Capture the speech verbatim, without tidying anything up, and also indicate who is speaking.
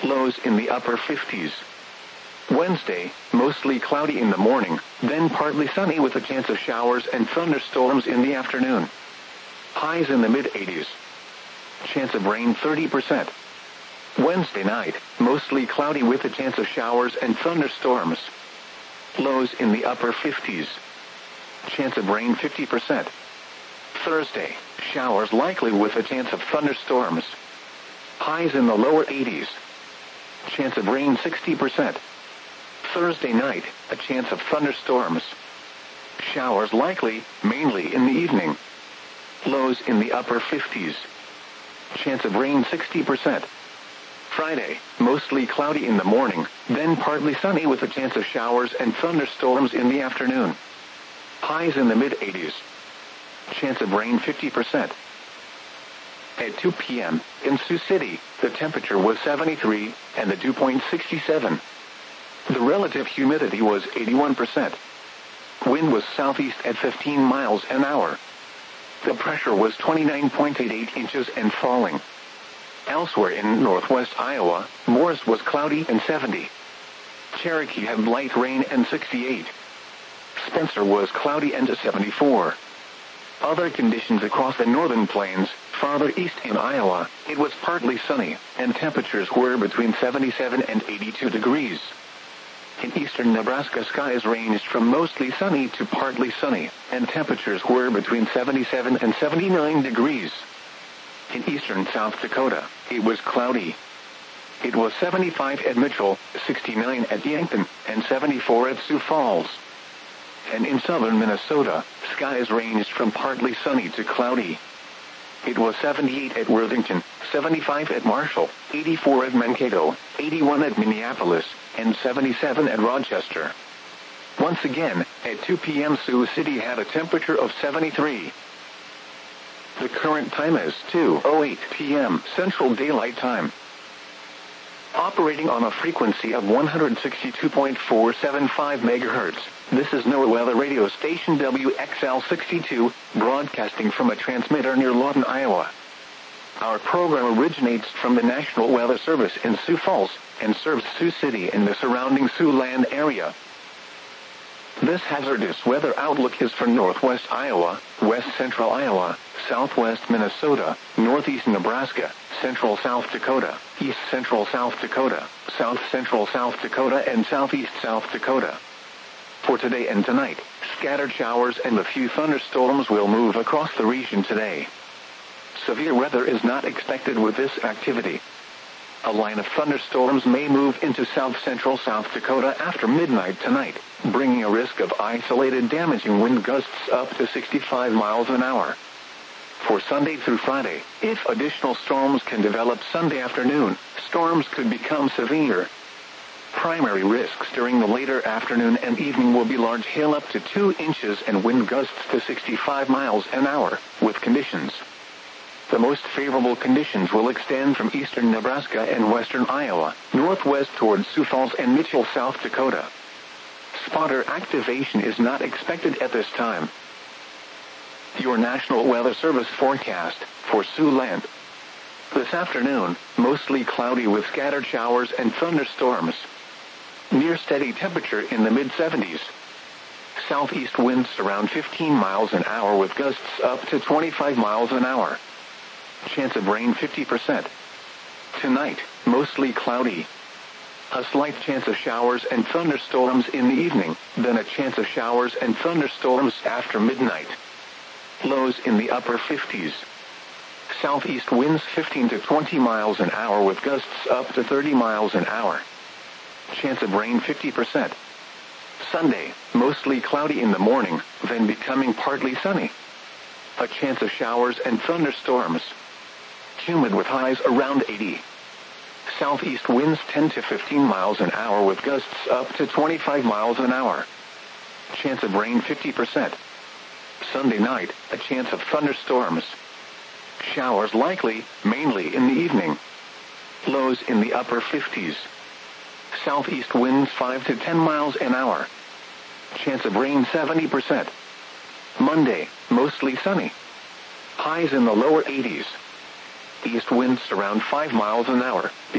Speaker 1: Lows in the upper fifties. Wednesday, mostly cloudy in the morning, then partly sunny with a chance of showers and thunderstorms in the afternoon. Highs in the mid-eighties. Chance of rain thirty percent. Wednesday night, mostly cloudy with a chance of showers and thunderstorms. Lows in the upper fifties. Chance of rain fifty percent. Thursday, showers likely with a chance of thunderstorms. Highs in the lower eighties. Chance of rain sixty percent. Thursday night, a chance of thunderstorms. Showers likely, mainly in the evening. Lows in the upper fifties. Chance of rain sixty percent. Friday, mostly cloudy in the morning, then partly sunny with a chance of showers and thunderstorms in the afternoon. Highs in the mid-eighties. Chance of rain fifty percent. At two p m, in Sioux City, the temperature was seventy-three, and the dew point sixty-seven. The relative humidity was eighty-one percent. Wind was southeast at fifteen miles an hour. The pressure was twenty-nine point eight eight inches and falling. Elsewhere in northwest Iowa, Morris was cloudy and seventy. Cherokee had light rain and sixty-eight. Spencer was cloudy and seventy-four. Other conditions across the northern plains, farther east in Iowa, it was partly sunny, and temperatures were between seventy-seven and eighty-two degrees. In eastern Nebraska, skies ranged from mostly sunny to partly sunny, and temperatures were between seventy-seven and seventy-nine degrees. In eastern South Dakota, it was cloudy. It was seventy-five at Mitchell, sixty-nine at Yankton, and seventy-four at Sioux Falls. And in southern Minnesota, skies ranged from partly sunny to cloudy. It was seventy-eight at Worthington, seventy-five at Marshall, eighty-four at Mankato, eighty-one at Minneapolis, and seventy-seven at Rochester. Once again, at two p m Sioux City had a temperature of seventy-three. The current time is two oh eight p m Central Daylight Time. Operating on a frequency of one hundred sixty-two point four seven five megahertz, this is NOAA Weather Radio Station W X L sixty-two, broadcasting from a transmitter near Lawton, Iowa. Our program originates from the National Weather Service in Sioux Falls, and serves Sioux City and the surrounding Siouxland area. This hazardous weather outlook is for northwest Iowa, west central Iowa, southwest Minnesota, northeast Nebraska, central South Dakota, east central South Dakota, south central South Dakota, and southeast South Dakota. For today and tonight, scattered showers and a few thunderstorms will move across the region today. Severe weather is not expected with this activity. A line of thunderstorms may move into south-central South Dakota after midnight tonight, bringing a risk of isolated damaging wind gusts up to sixty-five miles an hour. For Sunday through Friday, if additional storms can develop Sunday afternoon, storms could become severe. Primary risks during the later afternoon and evening will be large hail up to two inches and wind gusts to sixty-five miles an hour, with conditions. The most favorable conditions will extend from eastern Nebraska and western Iowa, northwest towards Sioux Falls and Mitchell, South Dakota. Spotter activation is not expected at this time. Your National Weather Service forecast for Siouxland. This afternoon, mostly cloudy with scattered showers and thunderstorms. Near steady temperature in the mid seventies. Southeast winds around fifteen miles an hour with gusts up to twenty-five miles an hour. Chance of rain fifty percent. Tonight, mostly cloudy. A slight chance of showers and thunderstorms in the evening, then a chance of showers and thunderstorms after midnight. Lows in the upper fifties. Southeast winds fifteen to twenty miles an hour with gusts up to thirty miles an hour. Chance of rain fifty percent. Sunday, mostly cloudy in the morning, then becoming partly sunny. A chance of showers and thunderstorms. Humid with highs around eighty. Southeast winds ten to fifteen miles an hour with gusts up to twenty-five miles an hour. Chance of rain fifty percent. Sunday night, a chance of thunderstorms. Showers likely, mainly in the evening. Lows in the upper fifties. Southeast winds five to ten miles an hour. Chance of rain seventy percent. Monday, mostly sunny. Highs in the lower eighties. East winds around five miles an hour.